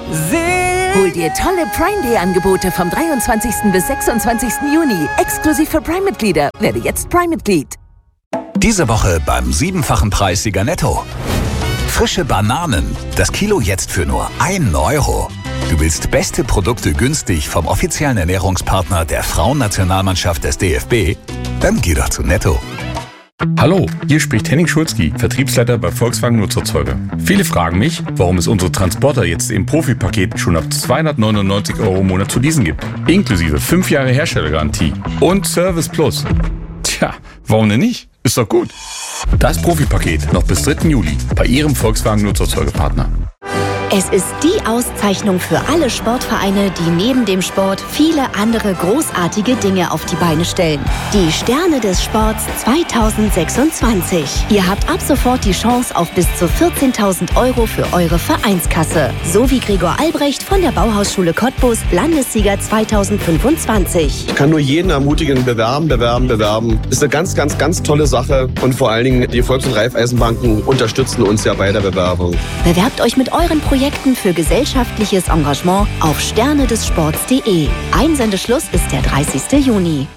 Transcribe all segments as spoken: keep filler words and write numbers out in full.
Hol dir tolle Prime Day Angebote vom dreiundzwanzigsten bis sechsundzwanzigsten Juni. Exklusiv für Prime-Mitglieder. Werde jetzt Prime-Mitglied. Diese Woche beim siebenfachen Preissieger Netto. Frische Bananen. Das Kilo jetzt für nur ein Euro. Du willst beste Produkte günstig vom offiziellen Ernährungspartner der Frauennationalmannschaft des D F B? Dann geh doch zu Netto. Hallo, hier spricht Henning Schulzki, Vertriebsleiter bei Volkswagen Nutzerzeuger. Viele fragen mich, warum es unsere Transporter jetzt im Profipaket schon ab zweihundertneunundneunzig Euro im Monat zu leasen gibt. Inklusive fünf Jahre Herstellergarantie und Service Plus. Tja, warum denn nicht? Ist doch gut. Das Profipaket noch bis dritten Juli bei Ihrem Volkswagen Nutzerzeugerpartner. Es ist die Auszeichnung für alle Sportvereine, die neben dem Sport viele andere großartige Dinge auf die Beine stellen. Die Sterne des Sports zweitausendsechsundzwanzig. Ihr habt ab sofort die Chance auf bis zu vierzehntausend Euro für eure Vereinskasse. So wie Gregor Albrecht von der Bauhausschule Cottbus, Landessieger zweitausendfünfundzwanzig. Ich kann nur jeden ermutigen, bewerben, bewerben, bewerben. Ist eine ganz, ganz, ganz tolle Sache. Und vor allen Dingen, die Volks- und Raiffeisenbanken unterstützen uns ja bei der Bewerbung. Bewerbt euch mit euren Projekten Projekten für gesellschaftliches Engagement auf sterne des sports punkt de. Einsendeschluss ist der dreißigsten Juni.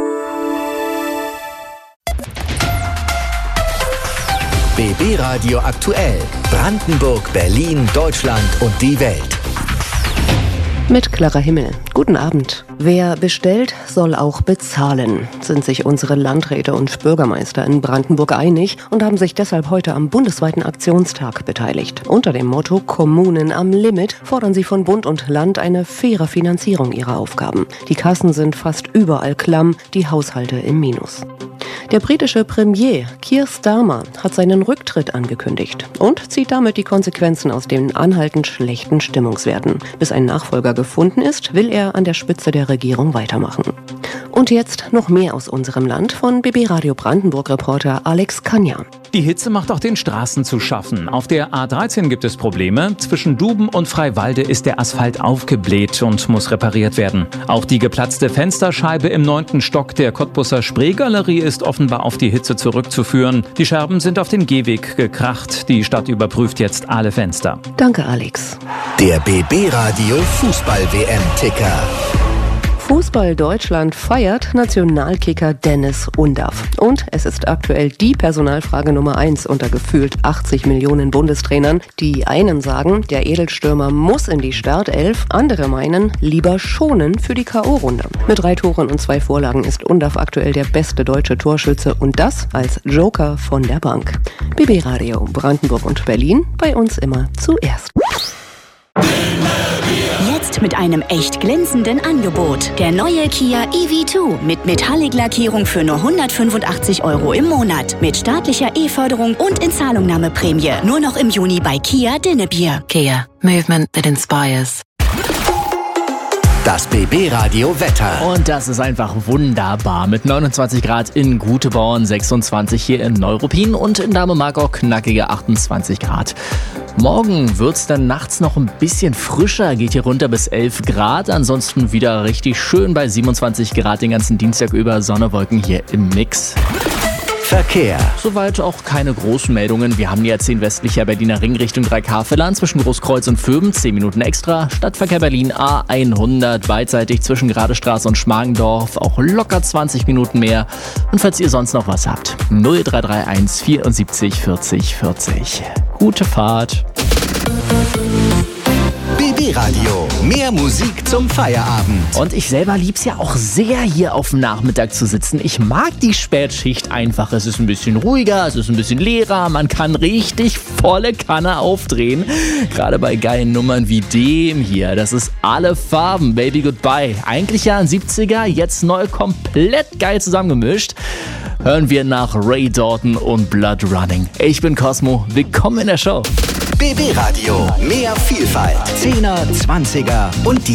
B B Radio aktuell. Brandenburg, Berlin, Deutschland und die Welt. Mit Clara Himmel. Guten Abend. Wer bestellt, soll auch bezahlen, sind sich unsere Landräte und Bürgermeister in Brandenburg einig und haben sich deshalb heute am bundesweiten Aktionstag beteiligt. Unter dem Motto Kommunen am Limit fordern sie von Bund und Land eine faire Finanzierung ihrer Aufgaben. Die Kassen sind fast überall klamm, die Haushalte im Minus. Der britische Premier Keir Starmer hat seinen Rücktritt angekündigt und zieht damit die Konsequenzen aus den anhaltend schlechten Stimmungswerten. Bis ein Nachfolger gefunden ist, will er an der Spitze der Regierung weitermachen. Und jetzt noch mehr aus unserem Land von B B Radio Brandenburg-Reporter Alex Kanja. Die Hitze macht auch den Straßen zu schaffen. Auf der A dreizehn gibt es Probleme. Zwischen Duben und Freiwalde ist der Asphalt aufgebläht und muss repariert werden. Auch die geplatzte Fensterscheibe im neunten Stock der Cottbuser Spreegalerie ist offenbar auf die Hitze zurückzuführen. Die Scherben sind auf den Gehweg gekracht. Die Stadt überprüft jetzt alle Fenster. Danke, Alex. Der B B Radio Fußball-W M-Ticker. Fußball Deutschland feiert Nationalkicker Dennis Undaff. Und es ist aktuell die Personalfrage Nummer eins unter gefühlt achtzig Millionen Bundestrainern. Die einen sagen, der Edelstürmer muss in die Startelf, andere meinen, lieber schonen für die K O-Runde. Mit drei Toren und zwei Vorlagen ist Undaff aktuell der beste deutsche Torschütze und das als Joker von der Bank. B B Radio Brandenburg und Berlin, bei uns immer zuerst. Jetzt mit einem echt glänzenden Angebot. Der neue Kia E V zwei mit Metallic-Lackierung für nur hundertfünfundachtzig Euro im Monat. Mit staatlicher E-Förderung und Inzahlungnahmeprämie. Nur noch im Juni bei Kia Dinnebier. Kia. Movement that inspires. Das B B Radio Wetter. Und das ist einfach wunderbar. Mit neunundzwanzig Grad in Guteborn, sechsundzwanzig hier in Neuruppin und in Dahme-Markau knackige achtundzwanzig Grad. Morgen wird's dann nachts noch ein bisschen frischer, geht hier runter bis elf Grad. Ansonsten wieder richtig schön bei siebenundzwanzig Grad den ganzen Dienstag über, Sonne, Wolken hier im Mix. Verkehr. Soweit auch keine großen Meldungen. Wir haben jetzt den westlicher Berliner Ring Richtung Dreikasseland zwischen Großkreuz und Vöben, zehn Minuten extra. Stadtverkehr Berlin A hundert, beidseitig zwischen Gradestraße und Schmargendorf, auch locker zwanzig Minuten mehr. Und falls ihr sonst noch was habt, null drei drei eins vierundsiebzig vierzig vierzig. Gute Fahrt. B B Radio. Mehr Musik zum Feierabend. Und ich selber lieb's ja auch sehr, hier auf dem Nachmittag zu sitzen. Ich mag die Spätschicht einfach. Es ist ein bisschen ruhiger, es ist ein bisschen leerer. Man kann richtig volle Kanne aufdrehen. Gerade bei geilen Nummern wie dem hier. Das ist Alle Farben, Baby Goodbye. Eigentlich ja ein siebziger, jetzt neu komplett geil zusammengemischt. Hören wir nach Ray Dalton und Blood Running. Ich bin Cosmo, willkommen in der Show. B B Radio, mehr Vielfalt, Zehner, Zwanziger und die